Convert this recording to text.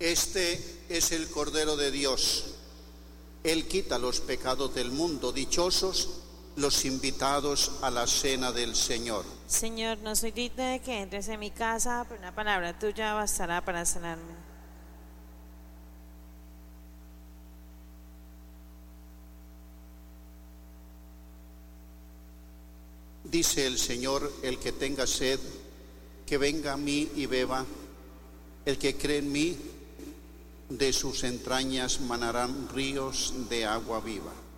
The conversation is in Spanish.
Este es el Cordero de Dios. Él quita los pecados del mundo. Dichosos los invitados a la cena del Señor. Señor, no soy digna de que entres en mi casa, pero una palabra tuya bastará para sanarme. Dice el Señor: el que tenga sed, que venga a mí y beba. El que cree en mí, de sus entrañas manarán ríos de agua viva.